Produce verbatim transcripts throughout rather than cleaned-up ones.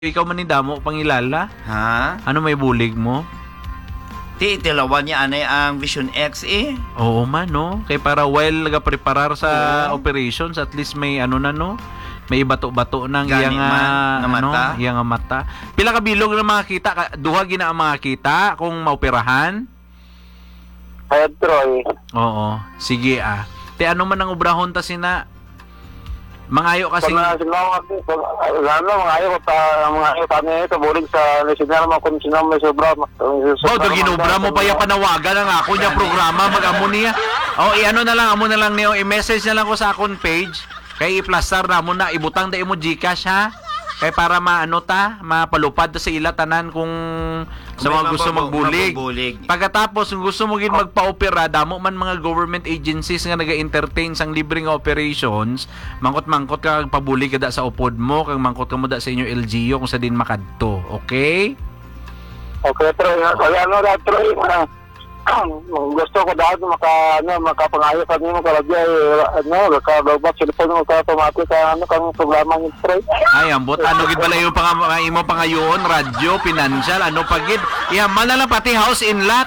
Ikaw man ni damo pangilala? Ha? Ano may bulig mo? Ti, tilawan niya anay ang Vision X eh. Oo man, no? Kay para while nagapreparar sa Oo. operations, at least may ano na, no? May bato-bato ng Gani iyang man, ah, nga ano, mata. iyang ah, mata. Pila ka bilog na makita? Ka- Duha gina ang makita kung maoperahan? Ayad, Troy. Oo. Sige ah. Te ano man ang obrahon ta sina? Mangayo kasi Pag sinaw kasi, pag lalo, mga ayaw, ta, mga ayaw, tani, sa bulig sa national, mga kung sinaw may sobra. Oh, do ginobra mo pa yung panawagan ang ako niya programa mag-amo niya. Oh, i-ano na lang, amo na lang niyo, i-message na lang ko sa akong page. Kay i-plaster na mo na ibutang da imo GCash ha. Kay para maano ta, mapalupad ta sa ila tanan kung sa May mga gusto mababu- magbulig. mabubulig. Pagkatapos kung gusto mo gid magpa-opera, damo man mga government agencies nga naga-entertain sang libreng operations, mangkot-mangkot ka kag pabulig kada sa upod mo, kag mangkot ka mo da sa inyo L G U kung sa din makadto. Okay? Okay, Troy. Kaya ano na, Troy, ah, gusto ko dahil maka, ano, makapangayo ka niyo, kalagay, ano, kakabagbat, cellphone mo, ka-automatic, ka, ano, kang programa niyo, Troy. Ay, ambot. Ano gid bala yung pang imo pangayoon, radyo, financial, ano pa gid? Iyaman na lang pati house in lot.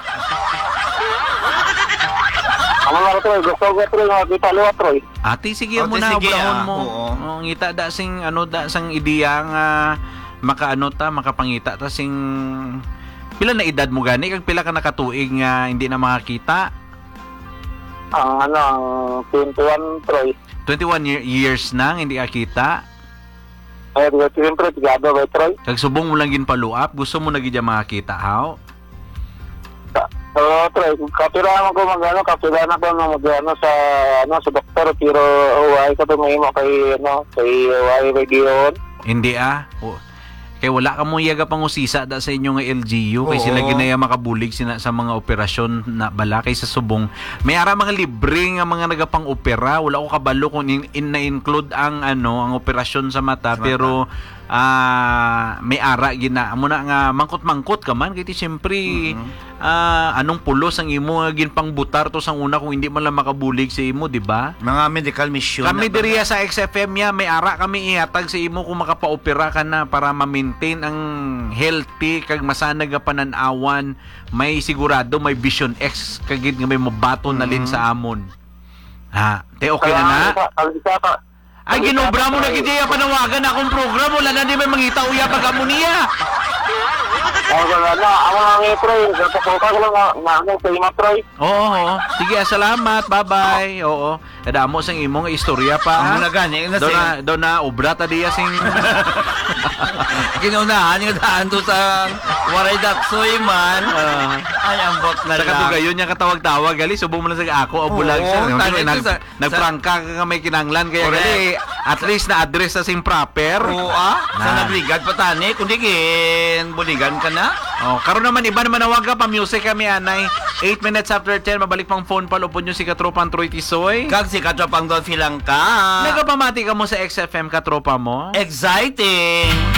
Ano nga, Troy, gusto ko, Troy, makakita liwa, Troy. Ate, sige Ate, mo na, sige, obrahon ah, mo. oo. Oh, ngita da sing ano da sang ideya nga makaano ta, makapangita ta sing pila na edad mo gani kag pila ka nakatuig nga hindi na makakita? Ang, ano, ang twenty-one, Troy. twenty-one year- years na nga hindi kakita. Ayad, siyempre, tigado ba, Troy? Kag subong mo lang gin paluap, gusto mo na gid ya makakita, haw? Oo, Troy, kapirahan ko mag-ano, kapirahan ako na mag-ano sa, ano, sa doktor, pero uway ka tumahimo kay, ano, kay uway Region. Hindi ah. O, kay wala ka mo yaga pang usisa da sa inyo nga L G U kay Oo. sila ginaya makabulig sina sa mga operasyon na bala kay sa subong. May ara mga libre nga mga nagapang opera, wala ko kabalo kung in, in na-include ang ano, ang operasyon sa mata, Sa mata. pero ah may ara gina amo na nga mangkot-mangkot ka man kay ti syempre Mhm. ah, anong pulos ang imo nga ginpangbutar to sang una kung hindi man lang makabulig sa imo, di ba? Mga medical mission. Kami na ba? diriya sa X F M ya, may ara kami ihatag sa imo kung makapa-opera ka na para ma-maintain ang healthy kag masanag nga pananawan, may sigurado may Vision X kagid nga may mabaton na lin sa amon. Ha, te okay na na? Ang isa pa, Ay ginobra mo na gid ya panawagan na akong program, wala na di may mangita uya pag amo niya. ang ano, ang mga Troy, kapapulka ko lang, na, ano, sa ima, Troy. Oo, oo. Sige, ah, salamat. Bye-bye. Oo. Kada mo sang imong istorya pa. Amo ha? na gani, na Do sing- na do na obra ta diya sing Kinunahan yung daan to sa waray daksoy man. Ah. Ay, ang bot na sa katugayon niya katawag-tawag gali subong mo lang sa ako o bulag Oo, siya. tali Nag, ito sa- nagprangka ka nga may kinanglan kaya Correct. gali at least na address sa sing proper. Oo ah, sa Na. nagligad pa tani, kundi gin buligan ka na. Oh, karon naman iba naman nawag ka pa music kami anay. eight minutes after ten mabalik pang phone pal upon nyo si Katropang Troy Tisoy. Kag si Katropang Dolphy lang ka. Nagapamati ka mo sa X F M Katropa mo. Exciting!